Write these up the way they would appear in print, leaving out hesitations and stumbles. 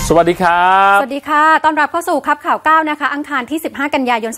สวัสดีครับสวัสดีค่ะต้อนรับเข้าสู่ครับข่าว9นะคะอังคารที่15กันยายน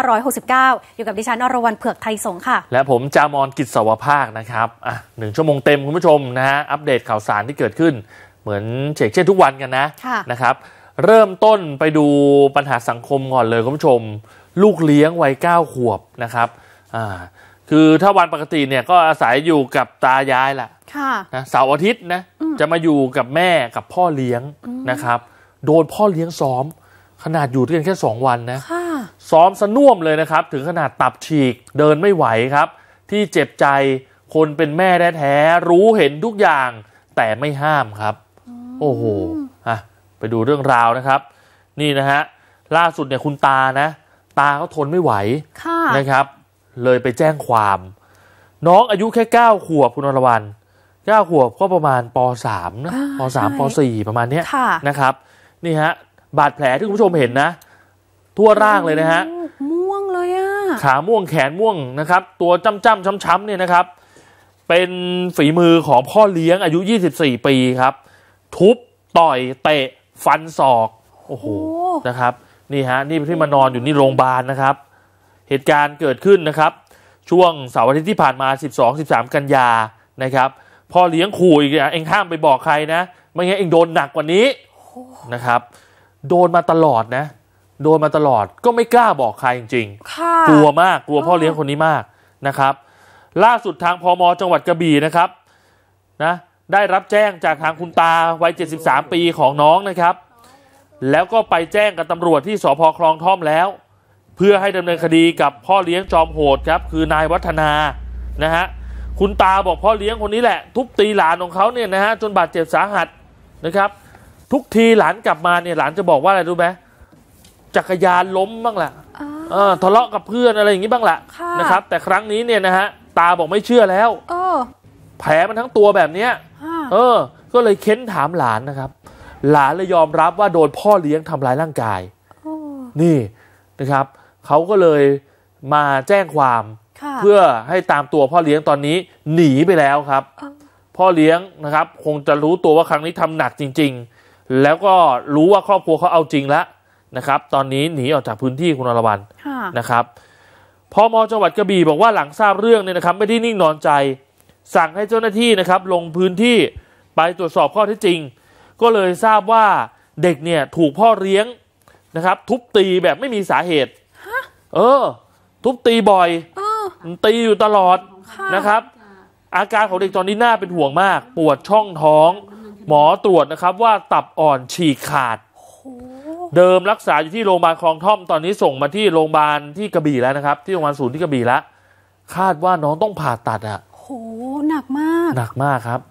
2569อยู่กับดิฉันอรวรรณเผือกไทยสงค่ะและผมจามอนกิจสวภาคนะครับ1 ชั่วโมงเต็มคุณผู้ชมนะฮะอัปเดตข่าวสารที่เกิดขึ้นเหมือนเช่นทุกวันกันนะครับเริ่มต้นไปดูปัญหาสังคมก่อนเลยคุณผู้ชมลูกเลี้ยงวัย9 ขวบนะครับคือถ้าวันปกติเนี่ยก็อาศัยอยู่กับตายายแหละนะเสาร์อาทิตย์นะจะมาอยู่กับแม่กับพ่อเลี้ยงนะครับโดนพ่อเลี้ยงซ้อมขนาดอยู่ด้วยกันแค่2 วันนะซ้อมสน่วมเลยนะครับถึงขนาดตับฉีกเดินไม่ไหวครับที่เจ็บใจคนเป็นแม่แท้ๆรู้เห็นทุกอย่างแต่ไม่ห้ามครับโอ้โหไปดูเรื่องราวนะครับนี่นะฮะล่าสุดเนี่ยคุณตาเขาทนไม่ไหวนะครับเลยไปแจ้งความน้องอายุแค่9 ขวบคุณอรวรรณ9 ขวบก็ประมาณป.3 นะป.3 ป.4 ประมาณนี้นะครับนี่ฮะบาดแผลที่คุณผู้ชมเห็นนะทั่วร่างเลยนะฮะม่วงเลยขาม่วงแขนม่วงนะครับตัวจ้ำๆช้ำๆเนี่ยนะครับเป็นฝีมือของพ่อเลี้ยงอายุ24 ปีครับทุบต่อยเตะฟันศอกโอ้โหนะครับนี่ฮะนี่ที่มานอนอยู่นี่โรงพยาบาลนะครับเหตุการณ์เกิดขึ้นนะครับช่วงเสาร์อาทิตย์ที่ผ่านมา 12-13 กันยานะครับพ่อเลี้ยงขู่อีกเองห้ามไปบอกใครนะไม่งั้นเองโดนหนักกว่านี้นะครับโดนมาตลอดนะโดนมาตลอดก็ไม่กล้าบอกใครจริงๆกลัวมากกลัวพ่อเลี้ยงคนนี้มากนะครับล่าสุดทางพม.จังหวัดกระบี่นะครับนะได้รับแจ้งจากทางคุณตาวัย73 ปีของน้องนะครับแล้วก็ไปแจ้งกับตำรวจที่สภ.คลองท่อมแล้วเพื่อให้ดำเนินคดีกับพ่อเลี้ยงจอมโหดครับคือนายวัฒนานะฮะคุณตาบอกพ่อเลี้ยงคนนี้แหละทุบตีหลานของเขาเนี่ยนะฮะจนบาดเจ็บสาหัสนะครับทุกทีหลานกลับมาเนี่ยหลานจะบอกว่าอะไรรู้ไหมจักรยานล้มบ้างแหละทะเลาะกับเพื่อนอะไรอย่างนี้บ้างแหละนะครับแต่ครั้งนี้เนี่ยนะฮะตาบอกไม่เชื่อแล้วแผลมันทั้งตัวแบบเนี้ยก็เลยเค้นถามหลานนะครับหลานเลยยอมรับว่าโดนพ่อเลี้ยงทำร้ายร่างกายนี่นะครับเขาก็เลยมาแจ้งความเพื่อให้ตามตัวพ่อเลี้ยงตอนนี้หนีไปแล้วครับพ่อเลี้ยงนะครับคงจะรู้ตัวว่าครั้งนี้ทำหนักจริงๆแล้วก็รู้ว่าครอบครัวเขาเอาจริงแล้วนะครับตอนนี้หนีออกจากพื้นที่คุณอรวรรณนะครับพม.จังหวัดกระบี่บอกว่าหลังทราบเรื่องเนี่ยนะครับไม่ได้นิ่งนอนใจสั่งให้เจ้าหน้าที่นะครับลงพื้นที่ไปตรวจสอบข้อเท็จจริงก็เลยทราบว่าเด็กเนี่ยถูกพ่อเลี้ยงนะครับทุบตีแบบไม่มีสาเหตุทุบตีบ่อยตีอยู่ตลอดนะครับอาการของเด็กตอนนี้น่าเป็นห่วงมากปวดช่องท้องหมอตรวจนะครับว่าตับอ่อนฉีกขาดเดิมรักษาอยู่ที่โรงพยาบาลคลองท่อมตอนนี้ส่งมาที่โรงพยาบาลที่กระบี่แล้วนะครับที่โรงพยาบาลศูนย์ที่กระบี่แล้วคาดว่าน้องต้องผ่าตัดหนักมากครับ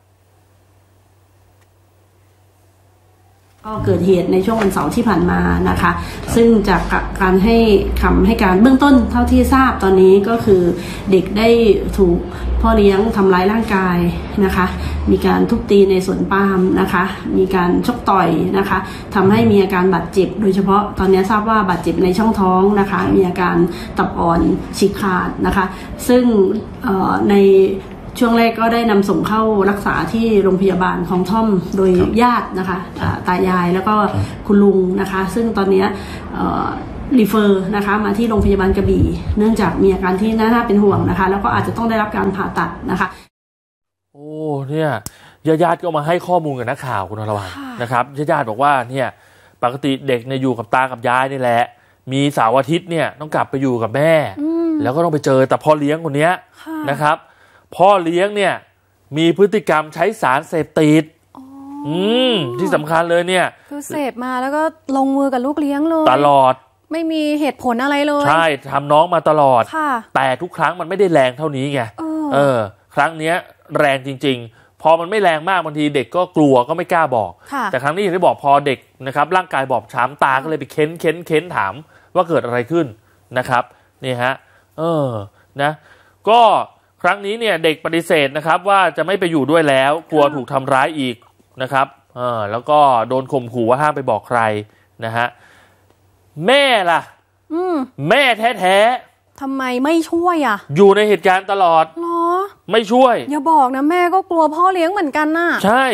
ก็เกิดเหตุในช่วงวันเสาร์ที่ผ่านมานะคะซึ่งจากการให้คำให้การเบื้องต้นเท่าที่ทราบตอนนี้ก็คือเด็กได้ถูกพ่อเลี้ยงทำร้ายร่างกายนะคะมีการทุบตีในสวนปาล์มนะคะมีการชกต่อยนะคะทำให้มีอาการบาดเจ็บโดยเฉพาะตอนนี้ทราบว่าบาดเจ็บในช่องท้องนะคะมีอาการตับอ่อนฉีกขาดนะคะซึ่งในช่วงแรกก็ได้นำส่งเข้ารักษาที่โรงพยาบาลคลองท่อมโดยญาตินะคะตายายแล้วก็คุณลุงนะคะซึ่งตอนนี้รีเฟอร์นะคะมาที่โรงพยาบาลกระบี่เนื่องจากมีอาการที่น่าเป็นห่วงนะคะแล้วก็อาจจะต้องได้รับการผ่าตัดนะคะโอ้เนี่ยญาติก็มาให้ข้อมูลกับนักข่าวคุณอรวรรณนะครับญาติบอกว่าเนี่ยปกติเด็กเนี่ยอยู่กับตากับยายนี่แหละมีเสาร์อาทิตย์เนี่ยต้องกลับไปอยู่กับแม่แล้วก็ต้องไปเจอแต่พ่อเลี้ยงคนนี้นะครับพ่อเลี้ยงเนี่ยมีพฤติกรรมใช้สารเสพติดที่สำคัญเลยเนี่ยคือเสพมาแล้วก็ลงมือกับลูกเลี้ยงเลยตลอดไม่มีเหตุผลอะไรเลยใช่ทำน้องมาตลอดแต่ทุกครั้งมันไม่ได้แรงเท่านี้ไงครั้งนี้แรงจริงๆพอมันไม่แรงมากบางทีเด็กก็กลัวก็ไม่กล้าบอกแต่ครั้งนี้อย่างที่บอกพอเด็กนะครับร่างกายบอบช้ำตาก็เลยไปเค้นถามว่าเกิดอะไรขึ้นนะครับนี่ฮะนะก็ครั้งนี้เนี่ยเด็กปฏิเสธนะครับว่าจะไม่ไปอยู่ด้วยแล้วกลัวถูกทำร้ายอีกนะครับแล้วก็โดนข่มขู่ว่าห้ามไปบอกใครนะฮะแม่ล่ะแม่แท้ๆทำไมไม่ช่วยอ่ะอยู่ในเหตุการณ์ตลอดเหรอไม่ช่วยอย่าบอกนะแม่ก็กลัวพ่อเลี้ยงเหมือนกันน่ะใช่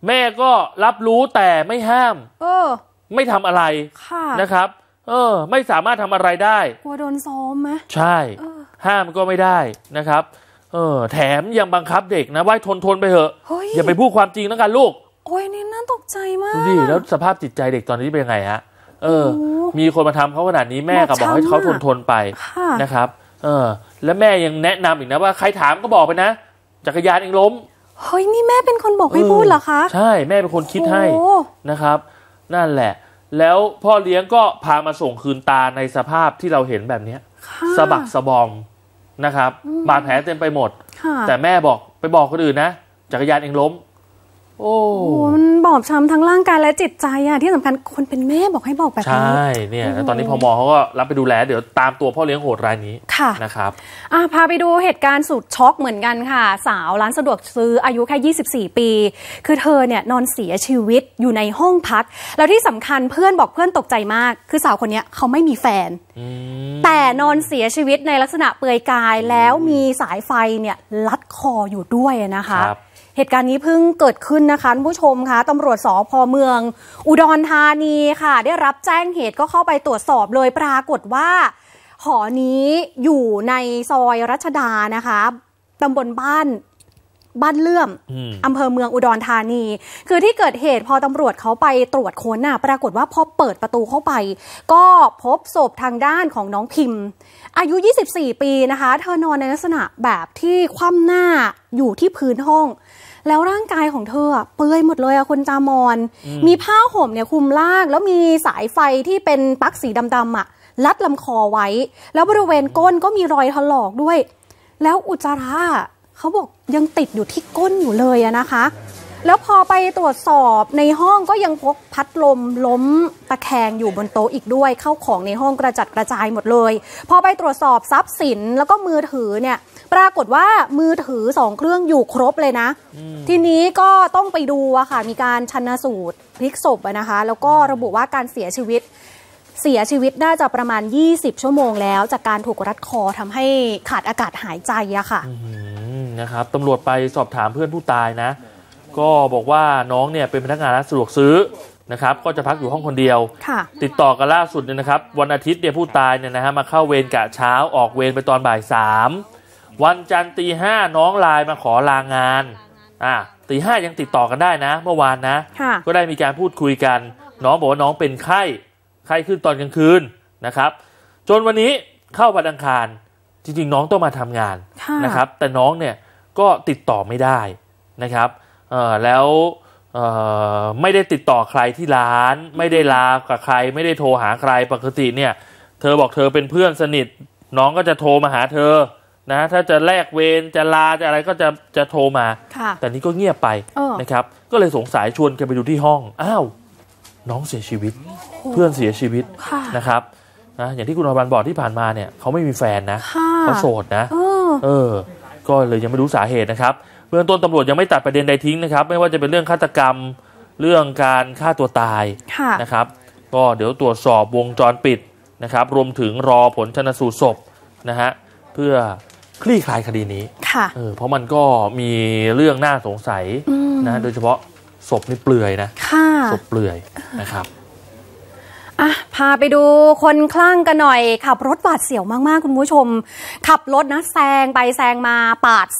แม่ก็รับรู้แต่ไม่ห้ามไม่ทำอะไรนะครับไม่สามารถทำอะไรได้กลัวโดนซ้อมไหมใช่ห้ามก็ไม่ได้นะครับแถมยังบังคับเด็กนะว่าทนไปเถอะอย่าไปพูดความจริงแล้วกันลูกโอ้ยนี่น่าตกใจมากดูดิแล้วสภาพจิตใจเด็กตอนนี้เป็นยังไงฮะมีคนมาทำเขาขนาดนี้แม่ก็บอกให้เขาทนไปนะครับแล้วแม่ยังแนะนำอีกนะว่าใครถามก็บอกไปนะจักรยานเองล้มเฮ้ยนี่แม่เป็นคนบอกให้พูดเหรอคะใช่แม่เป็นคนคิดให้นะครับนั่นแหละแล้วพ่อเลี้ยงก็พามาส่งคืนตาในสภาพที่เราเห็นแบบนี้สะบักสะบอมนะครับบาดแผลเต็มไปหมดแต่แม่บอกไปบอกคนอื่นนะจักรยานเองล้มโอ้มันบอบช้ำทั้งร่างกายและจิตใจอ่ะที่สำคัญคนเป็นแม่บอกให้บอกแบบนี้ใช่เนี่ยตอนนี้พม.เขาก็รับไปดูแลเดี๋ยวตามตัวพ่อเลี้ยงโหดรายนี้นะครับพาไปดูเหตุการณ์สุดช็อกเหมือนกันค่ะสาวร้านสะดวกซื้ออายุแค่24 ปีคือเธอเนี่ยนอนเสียชีวิตอยู่ในห้องพักแล้วที่สำคัญเพื่อนบอกเพื่อนตกใจมากคือสาวคนนี้เขาไม่มีแฟนแต่นอนเสียชีวิตในลักษณะเปลือยกายแล้วมีสายไฟเนี่ยลัดคออยู่ด้วยนะคะเหตุการณ์นี้เพิ่งเกิดขึ้นนะคะผู้ชมคะตำรวจสภ.เมืองอุดรธานีค่ะได้รับแจ้งเหตุก็เข้าไปตรวจสอบเลยปรากฏว่าหอนี้อยู่ในซอยรัชดานะคะตำบลบ้านเลื่อมอำเภอเมืองอุดรธานีคือที่เกิดเหตุพอตำรวจเขาไปตรวจค้นปรากฏว่าพอเปิดประตูเข้าไปก็พบศพทางด้านของน้องพิมพ์อายุ24 ปีนะคะเธอนอนในลักษณะแบบที่คว่ำหน้าอยู่ที่พื้นห้องแล้วร่างกายของเธอเปื่อยหมดเลยคุณจามอนมีผ้าห่มเนี่ยคลุมร่างแล้วมีสายไฟที่เป็นปลั๊กสีดำๆลัดลำคอไว้แล้วบริเวณก้นก็มีรอยถลอกด้วยแล้วอุจจาระเขาบอกยังติดอยู่ที่ก้นอยู่เลยนะคะแล้วพอไปตรวจสอบในห้องก็ยังพบพัดลมล้มตะแคงอยู่บนโต๊ะอีกด้วยเข้าของในห้องกระจัดกระจายหมดเลยพอไปตรวจสอบทรัพย์สินแล้วก็มือถือเนี่ยปรากฏว่ามือถือ2 เครื่องอยู่ครบเลยนะทีนี้ก็ต้องไปดูค่ะมีการชันสูตรพลิกศพนะคะแล้วก็ระบุว่าการเสียชีวิตน่าจะประมาณ20 ชั่วโมงแล้วจากการถูกรัดคอทำให้ขาดอากาศหายใจอะค่ะนะครับตำรวจไปสอบถามเพื่อนผู้ตายนะก็บอกว่าน้องเนี่ยเป็นพนักงานร้านสะดวกซื้อนะครับก็จะพักอยู่ห้องคนเดียวติดต่อกันล่าสุดเนี่ยนะครับวันอาทิตย์เนี่ยผู้ตายเนี่ยนะฮะมาเข้าเวรกะเช้าออกเวรไปตอนบ่าย 3วันจันทร์ตี 5น้องไลน์มาขอลางานตี 5ยังติดต่อกันได้นะเมื่อวานนะก็ได้มีการพูดคุยกันน้องบอกว่าน้องเป็นไข้ขึ้นตอนกลางคืนนะครับจนวันนี้เข้าวันอังคารจริงๆน้องต้องมาทำงานนะครับแต่น้องเนี่ยก็ติดต่อไม่ได้นะครับแล้วไม่ได้ติดต่อใครที่ร้านไม่ได้ลากับใครไม่ได้โทรหาใครปกติเนี่ยเธอบอกเธอเป็นเพื่อนสนิทน้องก็จะโทรมาหาเธอนะถ้าจะแลกเวรจะลาจะอะไรก็จะโทรมาแต่นี่ก็เงียบไปนะครับก็เลยสงสัยชวนกันไปดูที่ห้องอ้าวน้องเสียชีวิตเพื่อนเสียชีวิตนะครับนะอย่างที่คุณอภันบอกที่ผ่านมาเนี่ยเขาไม่มีแฟนนะเขาโสดนะก็เลยยังไม่รู้สาเหตุนะครับเบื้องต้นตำรวจยังไม่ตัดประเด็นใดทิ้งนะครับไม่ว่าจะเป็นเรื่องฆาตกรรมเรื่องการฆ่าตัวตายนะครับก็เดี๋ยวตรวจสอบวงจรปิดนะครับรวมถึงรอผลชันสูตรศพนะฮะเพื่อคลี่คลายคดีนี้เพราะมันก็มีเรื่องน่าสงสัยนะโดยเฉพาะศพนี่เปลือยนะศพเปลือยนะครับพาไปดูคนคลั่งกันหน่อยขับรถหวาดเสียวมากๆคุณผู้ชมขับรถนะแซงไปแซงมาปาด